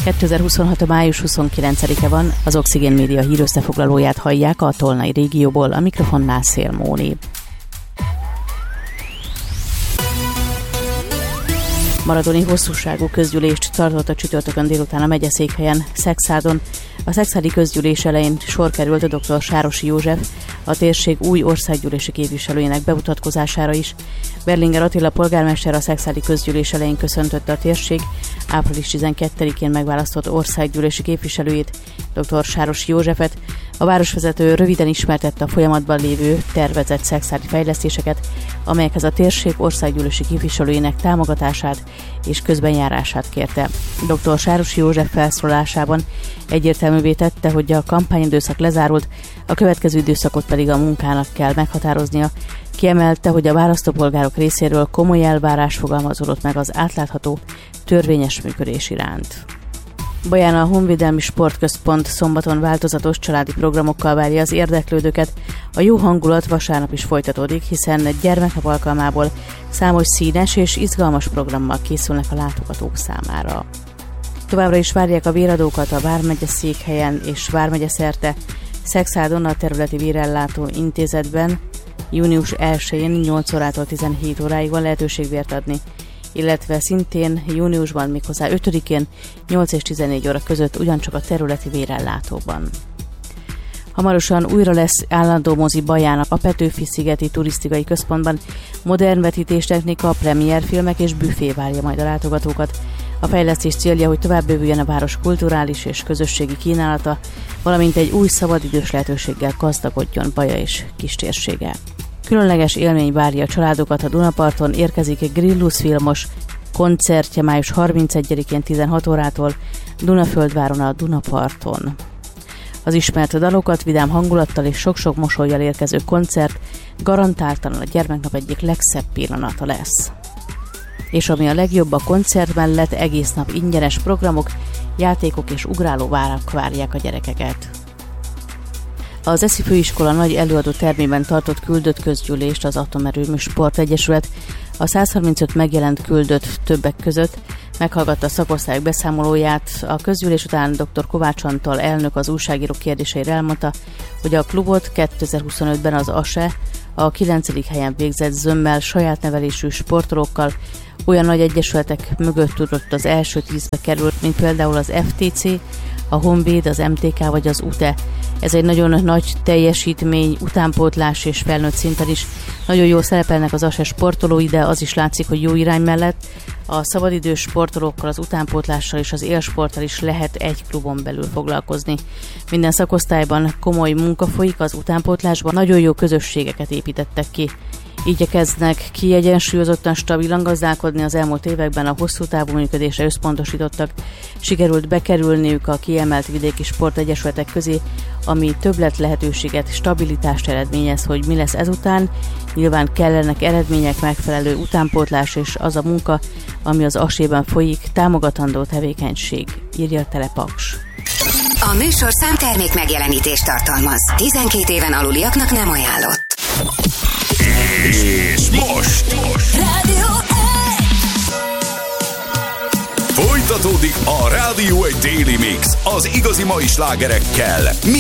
2026. május 29-e van, az Oxigén Média hírösszefoglalóját hallják a Tolnai régióból, a mikrofonnál Szél Móni. Maradoni hosszúságú közgyűlést tartott a csütörtökön délután a megyeszékhelyen, Szekszádon. A szekszárdi közgyűlés elején sor került a dr. Sárosi József, a térség új országgyűlési képviselőjének bemutatkozására is. Berlinger Attila polgármester a szekszárdi közgyűlés elején köszöntötte a térség április 12-én megválasztott országgyűlési képviselőjét, dr. Sárosi Józsefet. A városvezető röviden ismertette a folyamatban lévő tervezett szekszárdi fejlesztéseket, amelyekhez a térség országgyűlési képviselőjének támogatását és közbenjárását kérte. Dr. Sárosi József felszólalásában egyértelművé tette, hogy a kampányidőszak lezárult, a következő időszakot pedig a munkának kell meghatároznia. Kiemelte, hogy a választópolgárok részéről komoly elvárás fogalmazódott meg az átlátható, törvényes működés iránt. Baján a Honvédelmi Sportközpont szombaton változatos családi programokkal várja az érdeklődőket. A jó hangulat vasárnap is folytatódik, hiszen gyermeknap alkalmából számos színes és izgalmas programmal készülnek a látogatók számára. Továbbra is várják a véradókat a vármegye székhelyen és vármegye szerte. Szekszádon a területi vérellátó intézetben június 1-én 8 órától 17 óráig van lehetőség vért adni, illetve szintén júniusban, méghozzá 5-én 8 és 14 óra között ugyancsak a területi vérellátóban. Hamarosan újra lesz állandó mozi Bajának a Petőfi-szigeti turisztikai központban. Modern vetítéstechnika, premierfilmek és büfé várja majd a látogatókat. A fejlesztés célja, hogy tovább bővüljön a város kulturális és közösségi kínálata, valamint egy új szabadidős lehetőséggel gazdagodjon Baja és kistérsége. Különleges élmény várja a családokat a Dunaparton, érkezik Grillus filmos koncertje május 31-én 16 órától Dunaföldváron a Dunaparton. Az ismert dalokat, vidám hangulattal és sok-sok mosollyal érkező koncert garantáltan a gyermeknap egyik legszebb pillanata lesz. És ami a legjobb, a koncert mellett egész nap ingyenes programok, játékok és ugráló várak várják a gyerekeket. Az Eszi Főiskola nagy előadó termében tartott küldött közgyűlést az Atomerőmű Sportegyesület. A 135 megjelent küldött többek között meghallgatta a szakosztályok beszámolóját. A közgyűlés után dr. Kovács Antal elnök az újságírók kérdéseire elmondta, hogy a klubot 2025-ben az ASE a 9. helyen végzett zömmel saját nevelésű sportolókkal olyan nagy egyesületek mögött tudott az első 10-be került, mint például az FTC, a Honvéd, az MTK vagy az UTE. Ez egy nagyon nagy teljesítmény, utánpótlás és felnőtt szinten is. Nagyon jól szerepelnek az ASE sportolói, de az is látszik, hogy jó irány mellett a szabadidős sportolókkal, az utánpótlással és az élsporttal is lehet egy klubon belül foglalkozni. Minden szakosztályban komoly munka folyik az utánpótlásban, nagyon jó közösségeket építettek ki. Igyekeznek kiegyensúlyozottan stabilan gazdálkodni, az elmúlt években a hosszú távú működésre összpontosítottak. Sikerült bekerülniük a kiemelt vidéki sportegyesületek közé, ami többlet lehetőséget, stabilitást eredményez, hogy mi lesz ezután. Nyilván kellenek eredmények, megfelelő utánpótlás és az a munka, ami az ASE-ben folyik, támogatandó tevékenység, írja Telepaks. A műsorszám termék megjelenítést tartalmaz. 12 éven aluliaknak nem ajánlott. És most Rádió 1! folytatódik a Rádió 1 Daily Mix az igazi mai slágerekkel,